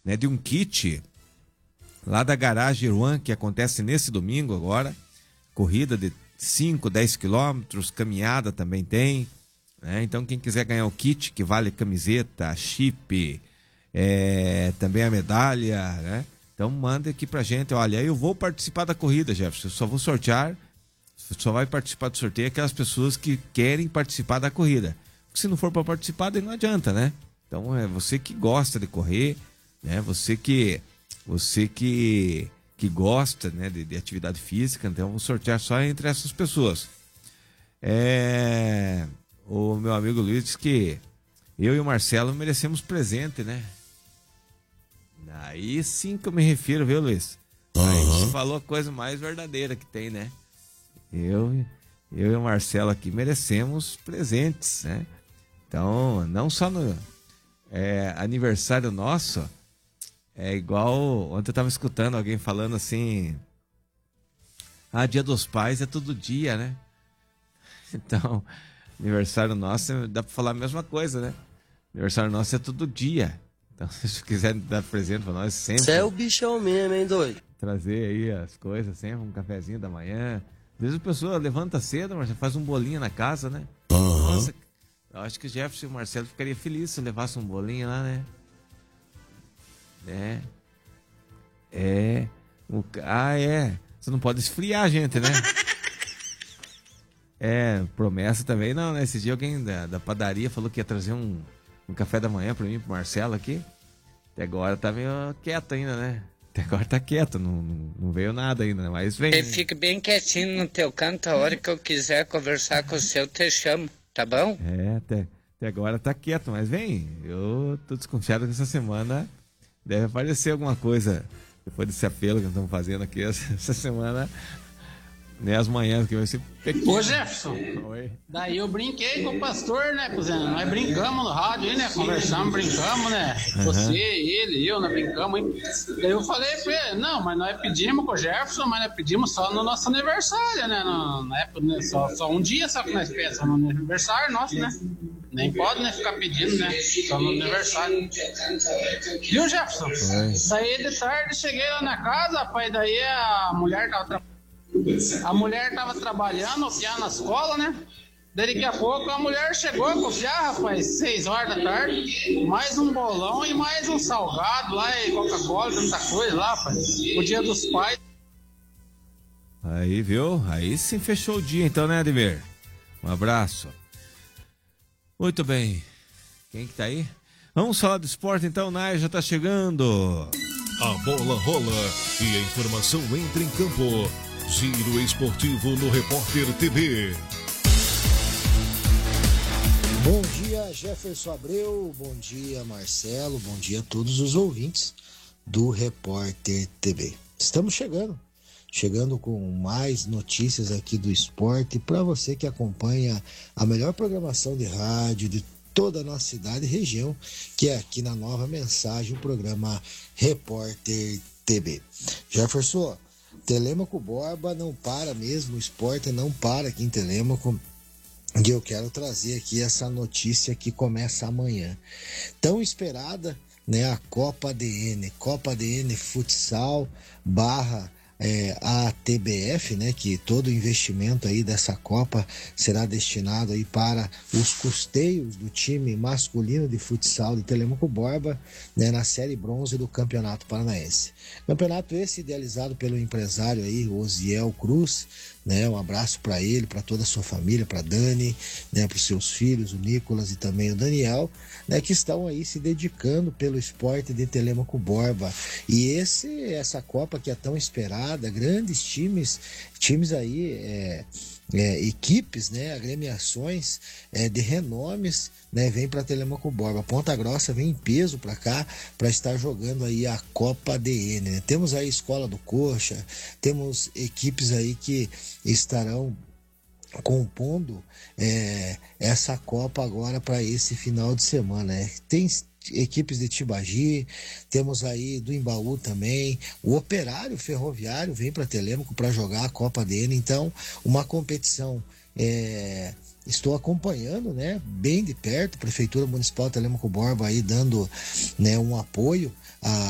né, de um kit lá da Garagem Iruan, que acontece nesse domingo agora. Corrida de 5, 10 quilômetros, caminhada também tem, né? Então quem quiser ganhar o kit, que vale camiseta, chip, também a medalha, né? Então manda aqui pra gente, olha, eu vou participar da corrida, Jefferson, eu só vou sortear, só vai participar do sorteio aquelas pessoas que querem participar da corrida. Porque se não for para participar, daí não adianta, né? Então é você que gosta de correr, né? Você que gosta, né, de atividade física, então eu vou sortear só entre essas pessoas. O meu amigo Luiz disse que eu e o Marcelo merecemos presente, né? Aí sim que eu me refiro, viu, Luiz? Aí você falou a coisa mais verdadeira que tem, né? Eu e o Marcelo aqui merecemos presentes, né? Então, não só no aniversário nosso, é igual, ontem eu tava escutando alguém falando assim, Dia dos Pais é todo dia, né? Então, aniversário nosso, dá pra falar a mesma coisa, né? Aniversário nosso é todo dia. Então, se quiser dar presente pra nós sempre... Você é o bichão mesmo, hein, doido? Trazer aí as coisas sempre, um cafezinho da manhã. Às vezes a pessoa levanta cedo, mas já faz um bolinho na casa, né? Nossa, eu acho que o Jefferson e o Marcelo ficariam felizes se levasse um bolinho lá, né? Você não pode esfriar a gente, né? Promessa também não, né? Esse dia alguém da padaria falou que ia trazer um café da manhã pra mim, pro Marcelo aqui. Até agora tá meio quieto ainda, né? Até agora tá quieto, não veio nada ainda, né? Mas vem. Você fica bem quietinho no teu canto, a hora que eu quiser conversar com o seu, eu te chamo, tá bom? Até agora tá quieto, mas vem. Eu tô desconfiado que essa semana deve aparecer alguma coisa depois desse apelo que nós estamos fazendo aqui essa semana, né? As manhãs que vai ser pequeno. Ô Jefferson, Oi. daí eu brinquei com o pastor, né, cuzão? Nós brincamos no rádio aí, né? Conversamos, brincamos, né? Você, ele, eu, nós brincamos, hein? Daí eu falei pra ele, não, mas nós pedimos com o Jefferson, mas nós pedimos só no nosso aniversário, né? Na época, né? Só um dia só que nós pensamos no aniversário nosso, né? Nem pode, né, ficar pedindo, né? Só no aniversário. Viu, Jefferson? Oi. Saí de tarde, cheguei lá na casa, rapaz, daí a mulher tava trabalhando, o piá na escola, né? Daí daqui a pouco a mulher chegou com o piá, rapaz, 6 horas da tarde, mais um bolão e mais um salgado lá, e Coca-Cola, tanta coisa lá, rapaz. O Dia dos Pais. Aí, viu? Aí sim fechou o dia então, né, Ademir? Um abraço. Muito bem. Quem que tá aí? Vamos falar do esporte então, Nai já tá chegando. A bola rola e a informação entra em campo. Giro Esportivo no Repórter TV. Bom dia, Jefferson Abreu. Bom dia, Marcelo. Bom dia a todos os ouvintes do Repórter TV. Estamos chegando com mais notícias aqui do esporte para você que acompanha a melhor programação de rádio de toda a nossa cidade e região, que é aqui na Nova Mensagem, o programa Repórter TV. Jefferson, Telêmaco Borba não para mesmo, o esporte não para aqui em Telêmaco, e eu quero trazer aqui essa notícia que começa amanhã. Tão esperada, né, a Copa ADN Futsal barra a TBF, né, que todo o investimento aí dessa Copa será destinado aí para os custeios do time masculino de futsal de Telêmaco Borba, né, na série bronze do Campeonato Paranaense. Campeonato esse idealizado pelo empresário aí, Osiel Cruz, né, um abraço para ele, para toda a sua família, para Dani, né, para os seus filhos, o Nicolas e também o Daniel, né, que estão aí se dedicando pelo esporte de Telêmaco Borba. E essa Copa que é tão esperada, grandes times aí, equipes, né, agremiações de renomes, né, vem para Telêmaco Borba. Ponta Grossa vem em peso para cá para estar jogando aí a Copa ADN, né? Temos aí Escola do Coxa, temos equipes aí que estarão compondo essa Copa agora para esse final de semana, né? Tem equipes de Tibagi, temos aí do Embaú também, o Operário Ferroviário vem para Telêmaco para jogar a Copa dele, então uma competição estou acompanhando, né, bem de perto, Prefeitura Municipal de Telêmaco Borba aí dando, né, um apoio